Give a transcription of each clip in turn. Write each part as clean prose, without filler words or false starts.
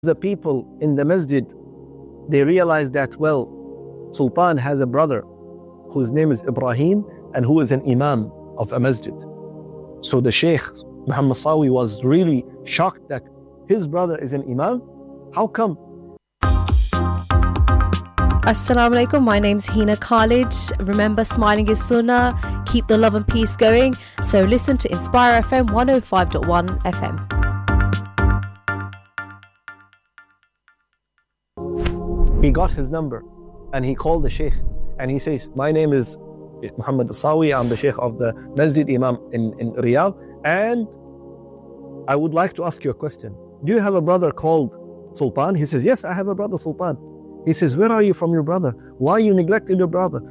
The people in the masjid, they realized that, well, Sultan has a brother whose name is Ibrahim and who is an imam of a masjid. So the Sheikh Muhammad Sawi was really shocked that his brother is an imam. How come? Assalamu alaikum, my name's Hina Khalid. Remember, smiling is sunnah. Keep the love and peace going. So listen to Inspire FM 105.1 FM. He got his number and he called the Sheikh and he says, my name is Muhammad Sawi, I'm the Sheikh of the Masjid Imam in Riyadh, and I would like to ask you a question. Do you have a brother called Sultan? He says, yes, I have a brother Sultan. He says, where are you from your brother? Why you neglected your brother?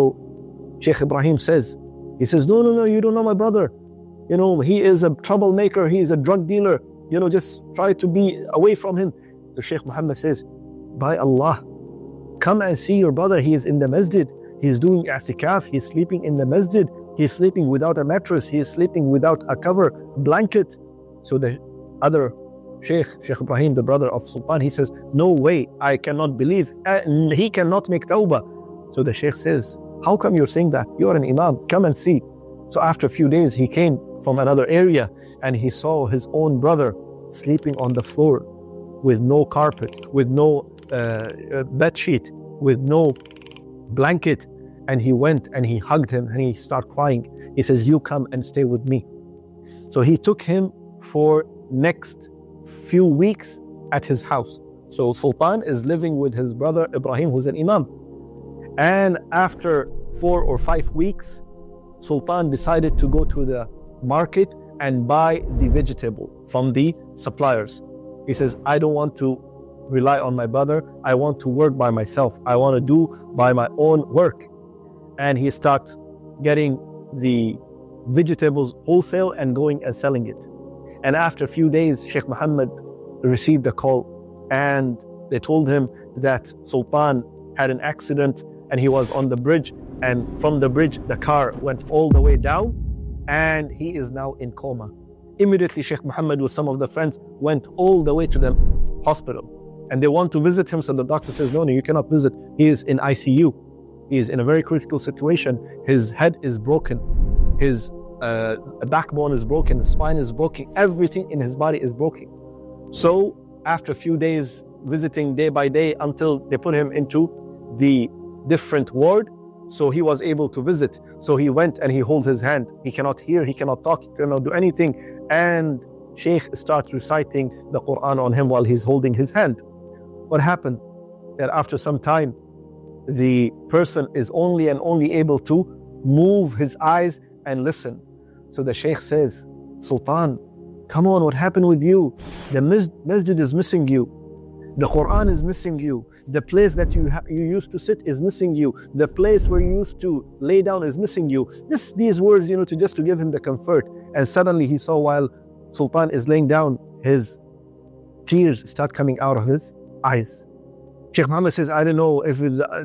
So Sheikh Ibrahim says, no, you don't know my brother. You know, he is a troublemaker, he is a drug dealer. You know, just try to be away from him. The Sheikh Muhammad says, by Allah, come and see your brother. He is in the masjid. He is doing i'tikaf. He is sleeping in the masjid. He is sleeping without a mattress. He is sleeping without a cover, blanket. So the other Sheikh Ibrahim, the brother of Sultan, he says, no way, I cannot believe. He cannot make tawbah. So the Sheikh says, how come you're saying that? You are an imam. Come and see. So after a few days, he came from another area and he saw his own brother sleeping on the floor with no carpet, with no bed sheet, with no blanket. And he went and he hugged him and he started crying. He says, you come and stay with me. So he took him for next few weeks at his house. So Sultan is living with his brother Ibrahim, who's an imam. And after 4 or 5 weeks, Sultan decided to go to the market and buy the vegetable from the suppliers. He says, I don't want to rely on my brother. I want to work by myself. I want to do by my own work. And he starts getting the vegetables wholesale and going and selling it. And after a few days, Sheikh Muhammad received a call and they told him that Sultan had an accident and he was on the bridge, and from the bridge the car went all the way down and he is now in coma. Immediately Sheikh Muhammad with some of the friends went all the way to the hospital and they want to visit him. So the doctor says, no, you cannot visit. He is in ICU. He is in a very critical situation. His head is broken. His backbone is broken. His spine is broken. Everything in his body is broken. So after a few days visiting day by day until they put him into the different ward, so he was able to visit. So he went and he held his hand. He cannot hear, he cannot talk, he cannot do anything. And Sheikh starts reciting the Quran on him while he's holding his hand. What happened? That after some time, the person is only able to move his eyes and listen. So the Sheikh says, Sultan, come on, what happened with you? The masjid is missing you. The Quran is missing you. The place that you used to sit is missing you. The place where you used to lay down is missing you. These words, to give him the comfort. And suddenly he saw while Sultan is laying down, his tears start coming out of his eyes. Sheikh Muhammad says, I don't know if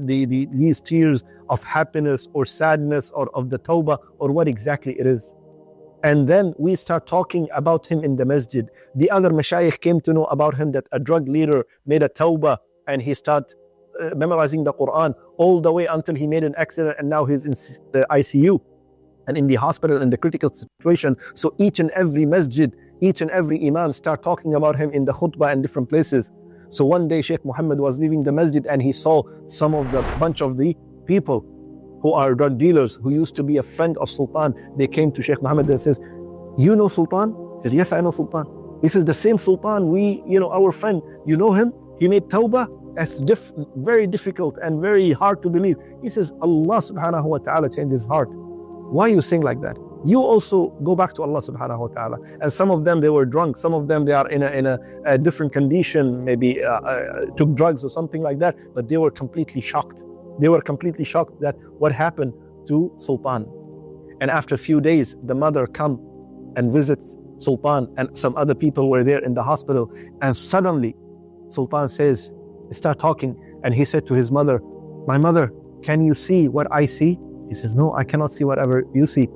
these tears of happiness or sadness or of the tawbah or what exactly it is. And then we start talking about him in the masjid. The other mashayikh came to know about him that a drug leader made a tawbah and he started memorizing the Quran all the way until he made an accident and now he's in the ICU and in the hospital in the critical situation. So each and every masjid, each and every imam start talking about him in the khutbah and different places. So one day Sheikh Muhammad was leaving the masjid and he saw some of the bunch of the people who are drug dealers who used to be a friend of Sultan. They came to Sheikh Muhammad and says, you know Sultan? He says, yes, I know Sultan. He says, the same Sultan, our friend, you know him? He made tawbah? That's very difficult and very hard to believe. He says, Allah subhanahu wa ta'ala changed his heart. Why you sing like that? You also go back to Allah subhanahu wa ta'ala. And some of them, they were drunk. Some of them, they are in a different condition, maybe took drugs or something like that. But they were completely shocked. They were completely shocked that what happened to Sultan. And after a few days, the mother come and visit Sultan and some other people were there in the hospital. And suddenly, Sultan start talking. And he said to his mother, my mother, can you see what I see? He says, no, I cannot see whatever you see.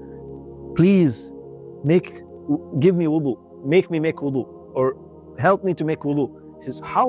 Please give me wudu, make me make wudu, or help me to make wudu. He says, how